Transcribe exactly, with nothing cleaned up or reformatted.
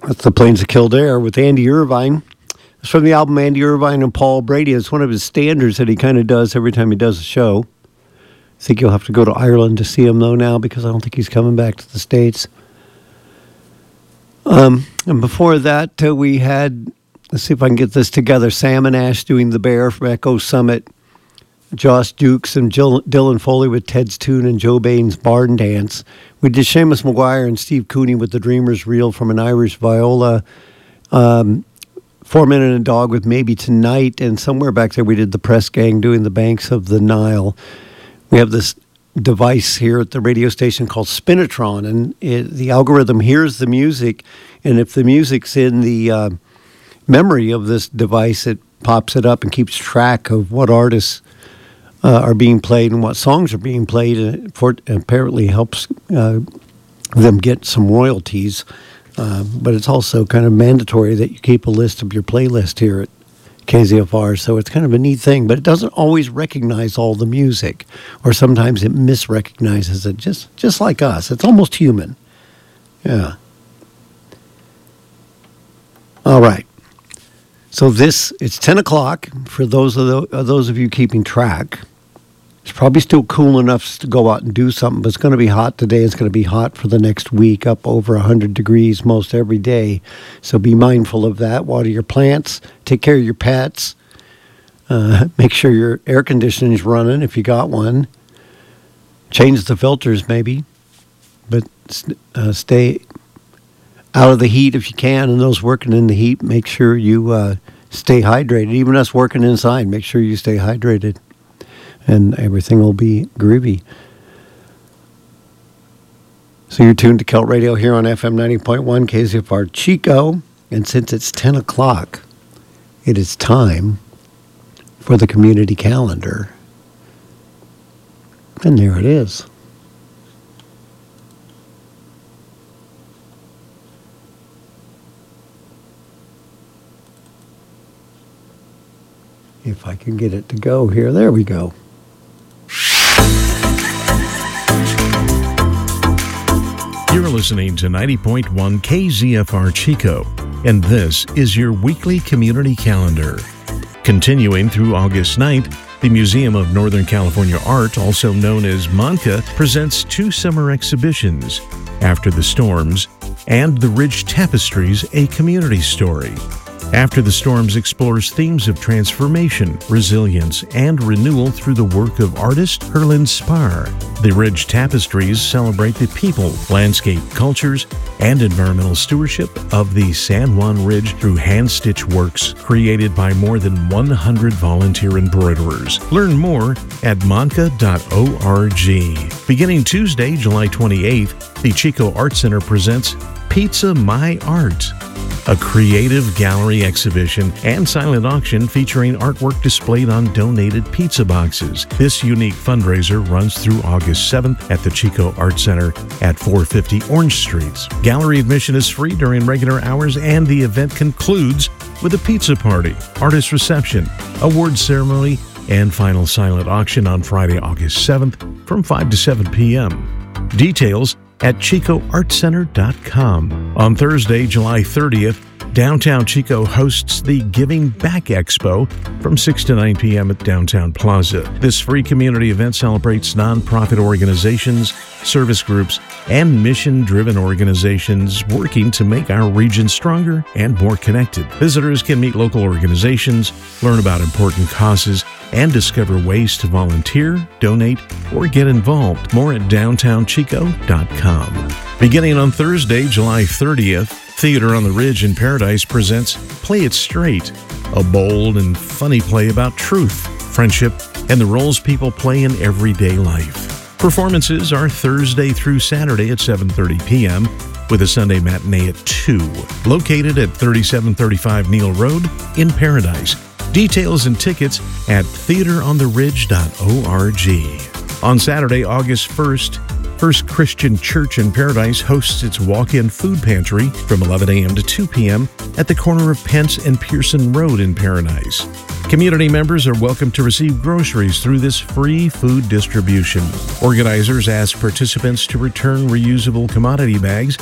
That's the Plains of Kildare with Andy Irvine. It's from the album Andy Irvine and Paul Brady. It's one of his standards that he kind of does every time he does a show. I think you'll have to go to Ireland to see him, though, now, because I don't think he's coming back to the States. Um, and before that, uh, we had, let's see if I can get this together, Sam and Ash doing The Bear from Echo Summit, Josh Dukes and Jill, Dylan Foley with Ted's Tune and Joe Bain's Barn Dance. We did Seamus Maguire and Steve Cooney with The Dreamer's Reel from an Irish viola. Um, Four Men and a Dog with Maybe Tonight. And somewhere back there we did the Press Gang doing The Banks of the Nile. We have this device here at the radio station called Spinitron. And it, the algorithm hears the music. And if the music's in the uh, memory of this device, it pops it up and keeps track of what artists Uh, are being played and what songs are being played, and it for, apparently helps uh, them get some royalties. Uh, but it's also kind of mandatory that you keep a list of your playlist here at K Z F R, so it's kind of a neat thing. But it doesn't always recognize all the music, or sometimes it misrecognizes it, just, just like us. It's almost human. Yeah. All right. So this, it's ten o'clock for those of, the, uh, those of you keeping track. It's probably still cool enough to go out and do something, but it's going to be hot today. It's going to be hot for the next week, up over one hundred degrees most every day. So be mindful of that. Water your plants. Take care of your pets. Uh, make sure your air conditioning is running if you got one. Change the filters maybe, but uh, stay out of the heat if you can. And those working in the heat, make sure you uh, stay hydrated. Even us working inside, make sure you stay hydrated. And everything will be groovy. So you're tuned to Kelt Radio here on F M ninety point one K Z F R Chico. And since it's ten o'clock, it is time for the community calendar. And there it is. If I can get it to go here. There we go. You're listening to ninety point one K Z F R Chico, and this is your weekly community calendar. Continuing through August ninth, the Museum of Northern California Art, also known as MONCA, presents two summer exhibitions, After the Storms and The Ridge Tapestries, A Community Story. After the Storms explores themes of transformation, resilience, and renewal through the work of artist Herlin Spar. The Ridge Tapestries celebrate the people, landscape, cultures, and environmental stewardship of the San Juan Ridge through hand-stitched works created by more than one hundred volunteer embroiderers. Learn more at monca dot org. Beginning Tuesday, July twenty-eighth, the Chico Art Center presents Pizza My Art, a creative gallery exhibition and silent auction featuring artwork displayed on donated pizza boxes. This unique fundraiser runs through August seventh at the Chico Art Center at four fifty Orange Street. Gallery admission is free during regular hours, and the event concludes with a pizza party, artist reception, award ceremony, and final silent auction on Friday, August seventh from five to seven p.m. Details at chico art center dot com. On Thursday, July thirtieth, Downtown Chico hosts the Giving Back Expo from six to nine p.m. at Downtown Plaza. This free community event celebrates nonprofit organizations, service groups, and mission-driven organizations working to make our region stronger and more connected. Visitors can meet local organizations, learn about important causes, and discover ways to volunteer, donate, or get involved. More at downtown chico dot com. Beginning on Thursday, July thirtieth, Theater on the Ridge in Paradise presents Play It Straight, a bold and funny play about truth, friendship, and the roles people play in everyday life. Performances are Thursday through Saturday at seven thirty p.m., with a Sunday matinee at two. Located at thirty-seven thirty-five Neal Road in Paradise. Details and tickets at theater on the ridge dot org. On Saturday, August first, First Christian Church in Paradise hosts its walk-in food pantry from eleven a.m. to two p.m. at the corner of Pence and Pearson Road in Paradise. Community members are welcome to receive groceries through this free food distribution. Organizers ask participants to return reusable commodity bags